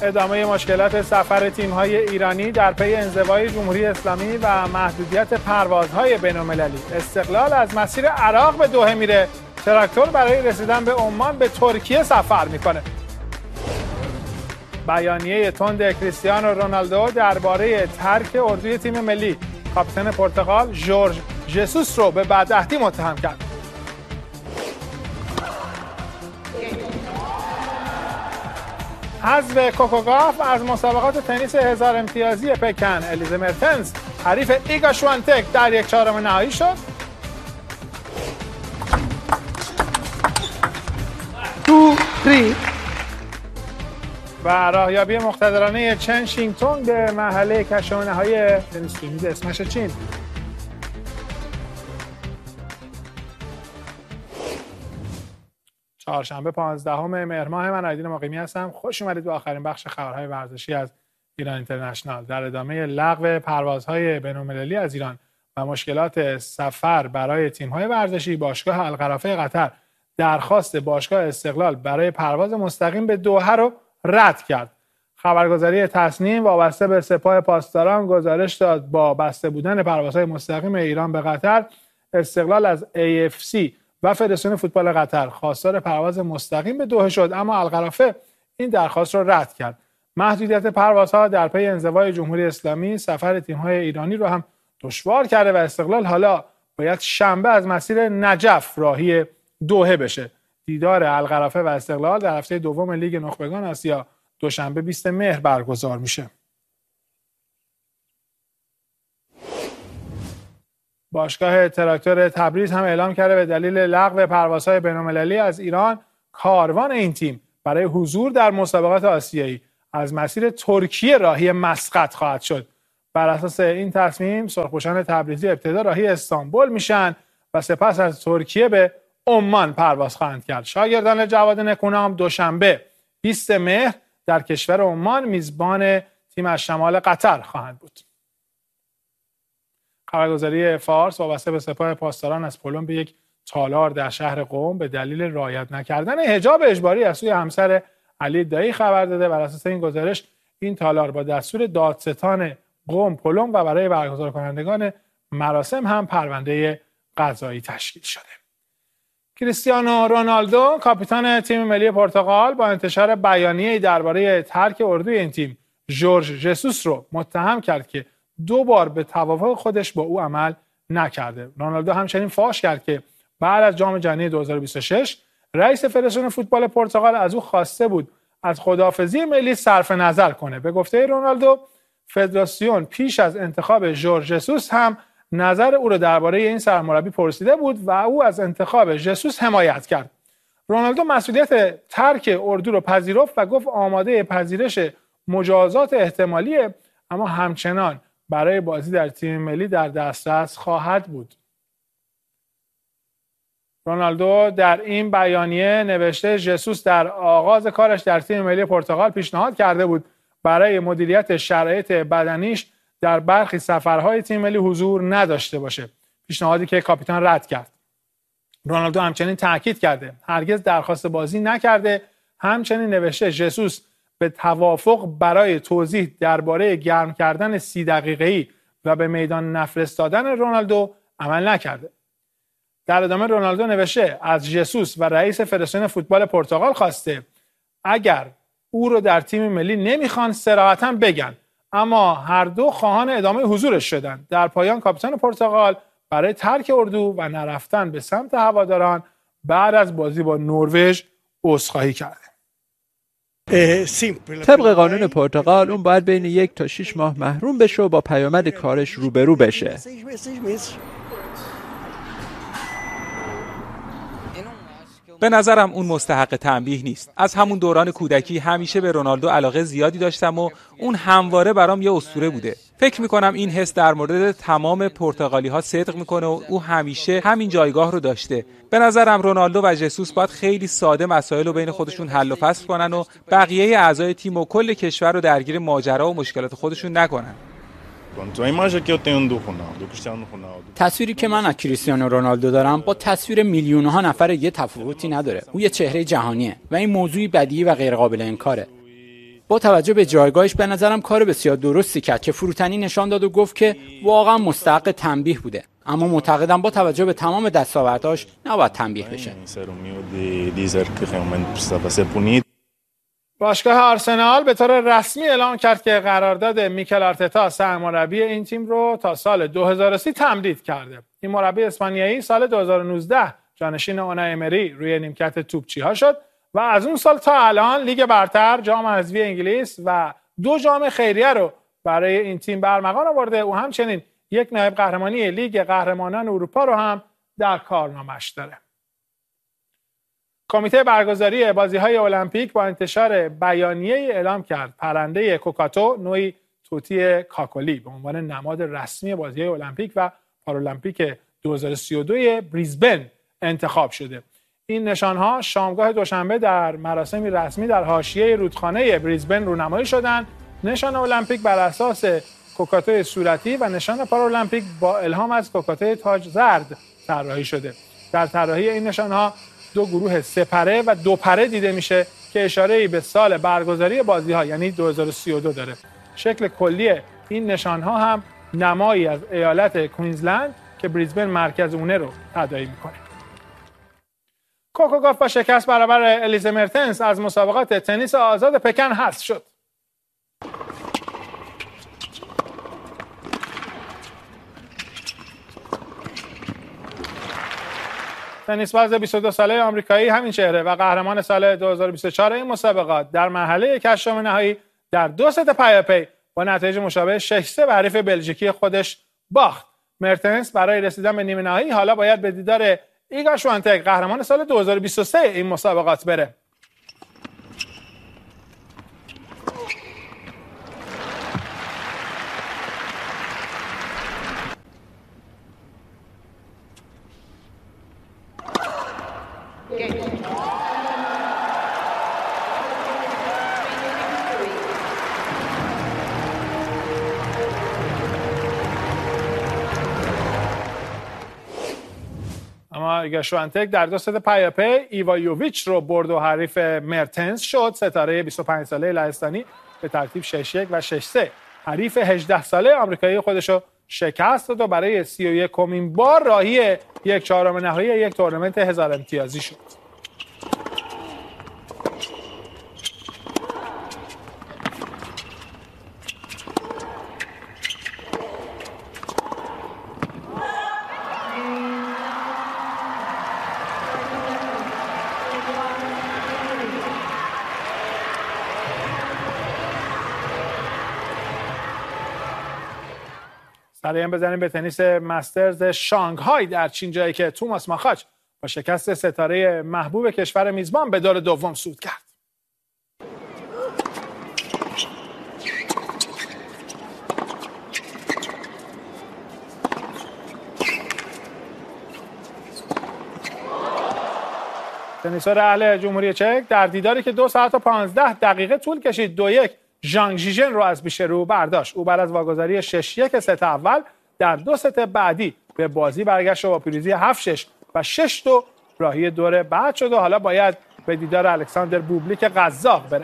ادامه مشکلات سفر تیم‌های ایرانی در پی انزوای جمهوری اسلامی و محدودیت پروازهای بین‌المللی. استقلال از مسیر عراق به دوحه میره. تراکتور برای رسیدن به عمان به ترکیه سفر میکنه. بیانیه تند کریستیانو رونالدو درباره ترک اردوی تیم ملی. کاپیتان پرتغال ژورژ ژسوس رو به بدعهدی متهم کرد. حذف کوکوگاف از مسابقات تنیس 1000 امتیازی پکن. الیزه مرتنز حریف ایگا شوانتک در 1/4 نهایی شد. 2-3 و راهیابی مقتدرانه چن شینگتونگ به مرحله کشف‌نهایی تنیس میز اسمش چین. چهارشنبه 15 مهر ماه، من آیدین مقیمی هستم. خوش اومدید به آخرین بخش خبرهای ورزشی از ایران اینترنشنال. در ادامه لغو پروازهای بین‌المللی از ایران و مشکلات سفر برای تیم‌های ورزشی، باشگاه القرافه قطر درخواست باشگاه استقلال برای پرواز مستقیم به دوحه رو رد کرد. خبرگزاری تصنیم وابسته به سپاه پاسداران گزارش داد با بسته بودن پروازهای مستقیم ایران به قطر، استقلال از AFC و فدراسیون فوتبال قطر خواستار پرواز مستقیم به دوحه شد، اما القرافه این درخواست را رد کرد. محدودیت پروازها در پی انزوای جمهوری اسلامی سفر تیم‌های ایرانی رو هم دشوار کرده و استقلال حالا باید شنبه از مسیر نجف راهی دوحه بشه. دیدار القرافه و استقلال در هفته دوم لیگ نخبگان آسیا دوشنبه 20 مهر برگزار میشه. باشگاه تراکتور تبریز هم اعلام کرده به دلیل لغو پروازهای بین‌المللی از ایران، کاروان این تیم برای حضور در مسابقات آسیایی از مسیر ترکیه راهی مسقط خواهد شد. بر اساس این تصمیم سرخپوشان تبریزی ابتدا راهی استانبول میشن و سپس از ترکیه به عمان پرواز خواهند کرد. شاگردان جواد نکونام دوشنبه 20 مهر در کشور عمان میزبان تیم از شمال قطر خواهند بود. خبرگزاری فارس وابسته به سپاه پاسداران از پلم به یک تالار در شهر قم به دلیل رعایت نکردن حجاب اجباری از سوی همسر علی دایی خبر داده. بر اساس این گزارش این تالار با دستور دادستان قم پلم و برای برگزار کنندگان مراسم هم پرونده قضایی تشکیل شده. کریستیانو رونالدو کاپیتان تیم ملی پرتغال با انتشار بیانیه‌ای درباره ترک اردوی این تیم ژورژ ژسوس رو متهم کرد که 2 بار به توافق خودش با او عمل نکرده. رونالدو همچنین فاش کرد که بعد از جام جهانی 2026 رئیس فدراسیون فوتبال پرتغال از او خواسته بود از خداحافظی ملی صرف نظر کنه. به گفته رونالدو فدراسیون پیش از انتخاب ژورژ ژسوس هم نظر او را درباره این سرمربی پرسیده بود و او از انتخاب ژسوس حمایت کرد. رونالدو مسئولیت ترک اردو را پذیرفت و گفت آماده پذیرش مجازات احتمالیه، اما همچنان برای بازی در تیم ملی در دسترس خواهد بود. رونالدو در این بیانیه نوشته ژسوس در آغاز کارش در تیم ملی پرتغال پیشنهاد کرده بود برای مدیریت شرایط بدنیش در برخی سفرهای تیم ملی حضور نداشته باشه، پیشنهادی که کاپیتان رد کرد. رونالدو همچنین تاکید کرده هرگز درخواست بازی نکرده. همچنین نوشته ژسوس به توافق برای توضیح درباره گرم کردن 30 دقیقه‌ای و به میدان نفرستادن رونالدو عمل نکرده. در ادامه رونالدو نوشته از ژسوس و رئیس فدراسیون فوتبال پرتغال خواسته اگر او رو در تیم ملی نمیخوان صراحتاً بگن، اما هر دو خواهان ادامه حضورش شدن. در پایان کاپیتان پرتغال برای ترک اردو و نرفتن به سمت هواداران بعد از بازی با نروژ عذرخواهی کرده. طبق قانون پرتغال اون باید بین 1 تا 6 ماه محروم بشه و با پیامد کارش روبرو بشه. به نظرم اون مستحق تنبیه نیست. از همون دوران کودکی همیشه به رونالدو علاقه زیادی داشتم و اون همواره برام یه اسطوره بوده. فکر میکنم این حس در مورد تمام پرتغالی ها صدق میکنه و او همیشه همین جایگاه رو داشته. به نظرم رونالدو و ژسوس باید خیلی ساده مسائل رو بین خودشون حل و فصل کنن و بقیه اعضای تیم و کل کشور رو درگیر ماجرا و مشکلات خودشون نکنن. تصویری که من از کریستیانو رونالدو دارم با تصویر میلیون‌ها نفر یه تفاوتی نداره. او یه چهره جهانیه و این موضوعی بدیهی و غیر قابل انکاره. با توجه به جایگاهش به نظرم کار بسیار درستی کرد که فروتنی نشان داد و گفت که واقعا مستحق تنبیه بوده، اما معتقدم با توجه به تمام دستاوردهاش نباید تنبیه بشه. باشگاه آرسنال به طور رسمی اعلام کرد که قرارداد میکل آرتتا سرمربی این تیم رو تا سال 2030 تمدید کرده. این مربی اسپانیایی سال 2019 جانشین اونای امری روی نیمکت توپچی‌ها شد و از اون سال تا الان لیگ برتر، جام حذفی انگلیس و 2 جام خیریه رو برای این تیم برمغان آورده. او همچنین یک نایب قهرمانی لیگ قهرمانان اروپا رو هم در کارنامه‌اش داره. کمیته برگزاری بازی‌های المپیک با انتشار بیانیه اعلام کرد پرنده کوکاتو، نوعی طوطی کاکلی، به عنوان نماد رسمی بازی‌های المپیک و پارالمپیک 2032 بریزبن انتخاب شده. این نشان‌ها شامگاه دوشنبه در مراسمی رسمی در حاشیه رودخانه بریزبن رونمایی شدند. نشان المپیک بر اساس کوکاتوی صورتی و نشان پارالمپیک با الهام از کوکاتوی تاج زرد طراحی شده. در طراحی این نشان‌ها 2 گروه 3 پره و 2 پره دیده میشه که اشاره‌ای به سال برگزاری بازی‌ها یعنی 2032 داره. شکل کلی این نشان‌ها هم نمایی از ایالت کوینزلند که بریزبن مرکز اونه رو تداعی میکنه. کوکو گاف با شکست برابر الیزه مرتنس از مسابقات تنیس آزاد پکن حذف شد. تنیس باز 22 ساله آمریکایی همین چهره و قهرمان سال 2024 این مسابقات در مرحله 8 نهایی در 2 ست پیاپی با نتایج مشابه 6-3 به حریف بلژیکی خودش باخت. مرتنس برای رسیدن به نیمه نهایی حالا باید به دیدار ایگا شوانتک قهرمان سال 2023 این مسابقات بره. اما ایگا شوانتک در 2 ست پیاپی ایوایوویچ رو برد و حریف مرتنس شد. ستاره 25 ساله لهستانی به ترتیب 6-1 و 6-3 حریف 18 ساله آمریکایی خودش رو شکست داد و برای 31مین بار راهی 1/4 نهایی یک تورنمنت 1000 امتیازی شد. سریعا بزنیم به تنیس مسترز شانگهای در چین، جایی که توماس ماخاچ با شکست ستاره محبوب کشور میزبان به دور دوم صعود کرد. تنیسور اهل جمهوری چک در دیداری که 2 ساعت و 15 دقیقه طول کشید 2-1 ژانگ ژیژن رو از پیش رو برداشت. او بعد از واگذاری 6-1 ست اول در 2 ست بعدی به بازی برگشت و با پیروزی 7-6 و 6-2 راهی دور بعد شد و حالا باید به دیدار الکساندر بوبلیک قزاق بره.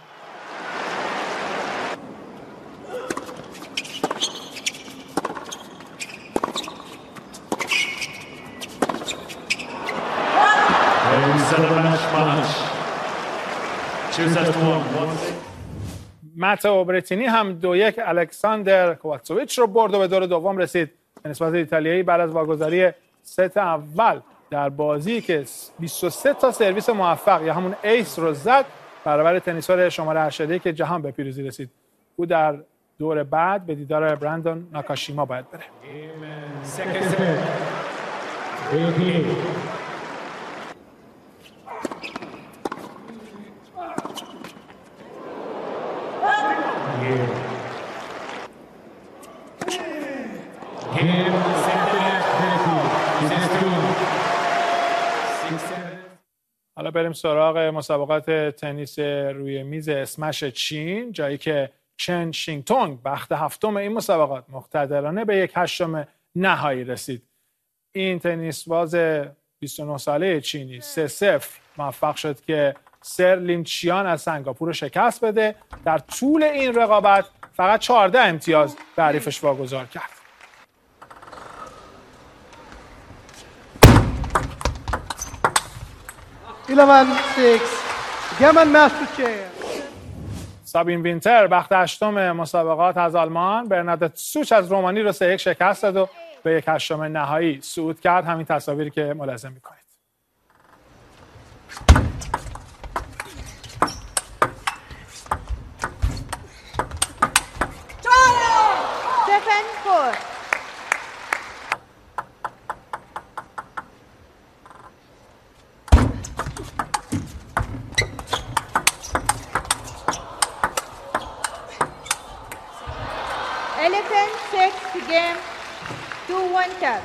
ماتئو برتینی هم 2-1 الکساندر کواتسوویچ رو برد و به دور دوم رسید. تنیسباز ایتالیایی بعد از واگذاری ست اول در بازی که 23 تا سرویس موفق یا همون ایس رو زد برابر تنیسور شماره 81 که جهان به پیروزی رسید. او در دور بعد به دیدار برندون ناکاشیما باید بره. حالا بریم سراغ مسابقات تنیس روی میز اسمش چین، جایی که چن شینگتونگ بخت هفتم این مسابقات مقتدرانه به 1/8 نهایی رسید. این تنیسباز 29 ساله چینی 3-0 موفق شد که سر لینچیان از سنگاپور رو شکست بده. در طول این رقابت فقط 14 امتیاز به حریفش واگذار کرد. سابین وینتر بخت هشتم مسابقات از آلمان برنادت سوچ از رومانی رو 3-1 شکست داد و به 1/8 نهایی صعود کرد. همین تصاویری که ملاحظه می‌کنید. Elephant 6 game 2-1 tap.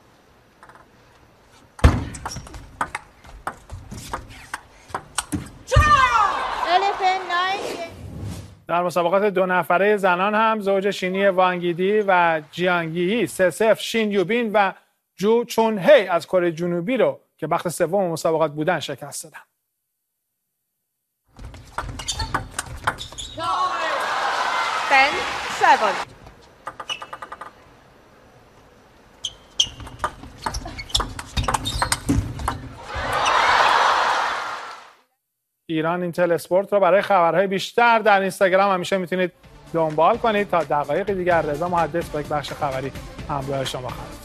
Elephant 9. در مسابقات 2 نفره زنان هم زوج شینی وانگیدی و جیانگیی 3-0 شین یوبین و جو چون هی از کره جنوبی رو که بخت سوم مسابقات بودن شکست دادن. 10-7. ایران اینتل اسپورت رو برای خبرهای بیشتر در اینستاگرام همیشه میتونید دنبال کنید. تا دقایق دیگر رضا محدث با یک بخش خبری همراه شما خواهم.